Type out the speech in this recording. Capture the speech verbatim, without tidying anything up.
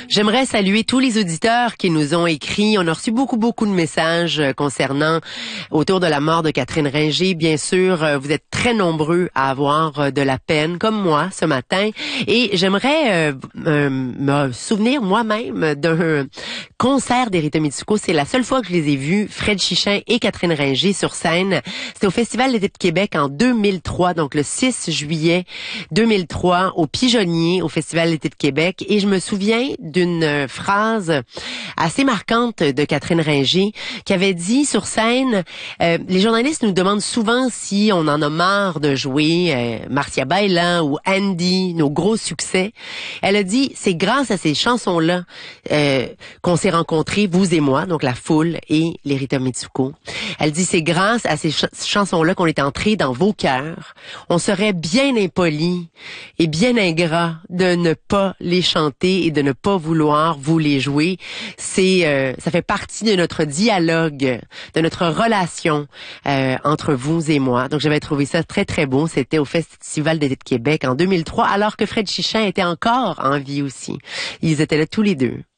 J'aimerais saluer tous les auditeurs qui nous ont écrit. On a reçu beaucoup, beaucoup de messages concernant autour de la mort de Catherine Ringer. Bien sûr, vous êtes très nombreux à avoir de la peine, comme moi, ce matin. Et j'aimerais euh, euh, me souvenir moi-même d'un concert des Rita Mitsuko. C'est la seule fois que je les ai vus, Fred Chichin et Catherine Ringer sur scène. C'était au Festival d'été de Québec en deux mille trois, donc le six juillet deux mille trois, au Pigeonnier, au Festival d'été de Québec. Et je me souviens d'une phrase assez marquante de Catherine Ringer qui avait dit sur scène, euh, les journalistes nous demandent souvent si on en a marre de jouer euh, Marcia Bailan ou Andy, nos gros succès. Elle a dit, c'est grâce à ces chansons-là euh, qu'on s'est rencontrés, vous et moi, donc la foule et les Rita Mitsuko. Elle dit, c'est grâce à ces ch- chansons-là qu'on est entré dans vos cœurs. On serait bien impoli et bien ingrat de ne pas les chanter et de ne pas vouloir vous les jouer. C'est, euh, ça fait partie de notre dialogue, de notre relation euh, entre vous et moi. Donc j'avais trouvé ça très très beau. C'était au Festival d'été de Québec en deux mille trois, alors que Fred Chichin était encore en vie aussi. Ils étaient là tous les deux.